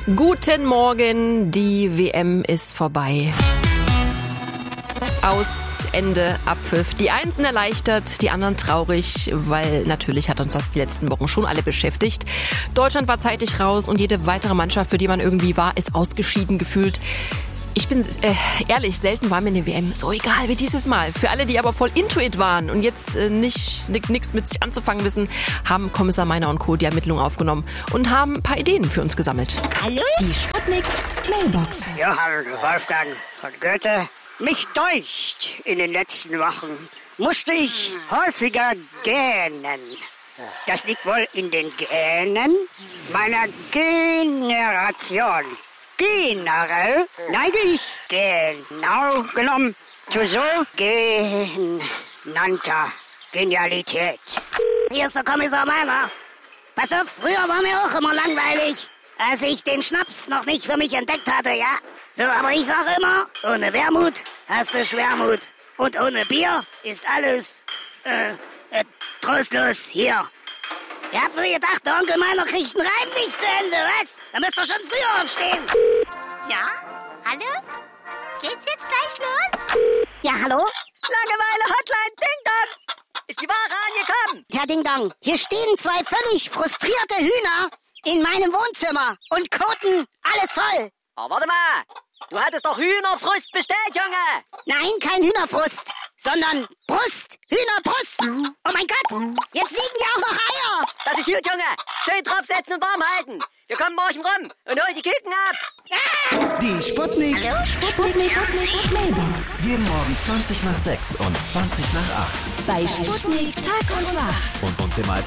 Guten Morgen, die WM ist vorbei. Aus, Ende, Abpfiff. Die einen sind erleichtert, die anderen traurig, weil natürlich hat uns das die letzten Wochen schon alle beschäftigt. Deutschland war zeitig raus und jede weitere Mannschaft, für die man irgendwie war, ist ausgeschieden gefühlt. Ich bin ehrlich, selten war mir eine WM so egal wie dieses Mal. Für alle, die aber voll into it waren und jetzt nichts mit sich anzufangen wissen, haben Kommissar Meiner und Co. die Ermittlungen aufgenommen und haben ein paar Ideen für uns gesammelt. Hallo? Die Sputnik Mailbox. Johann Wolfgang von Goethe. Mich deucht, in den letzten Wochen musste ich häufiger gähnen. Das liegt wohl in den Gänen meiner Generation. Generell neige ich genau genommen zu so genannter Genialität. Hier ist der Kommissar Meiner. Pass auf, früher war mir auch immer langweilig, als ich den Schnaps noch nicht für mich entdeckt hatte, ja? So, aber ich sage immer, ohne Wermut hast du Schwermut. Und ohne Bier ist alles, trostlos hier. Ihr habt wohl gedacht, der Onkel Meiner kriegt einen Reim nicht zu Ende, was? Da müsst ihr schon früher aufstehen. Ja? Hallo? Geht's jetzt gleich los? Ja, hallo? Langeweile-Hotline, Ding Dong! Ist die Ware angekommen? Herr Ding Dong, hier stehen 2 völlig frustrierte Hühner in meinem Wohnzimmer und koten alles voll. Oh, warte mal! Du hattest doch Hühnerfrust bestellt, Junge! Nein, kein Hühnerfrust, sondern Brust. Hühnerbrust. Oh mein Gott, jetzt liegen ja auch noch Eier. Das ist gut, Junge! Schön draufsetzen und warm halten! Wir kommen morgen rum und holen die Küken ab! Die Sputnik. Sputnik Mailbox. Jeden Morgen 20 nach 6 und 20 nach 8. Bei Sputnik Tag und Nacht. Und uns immer als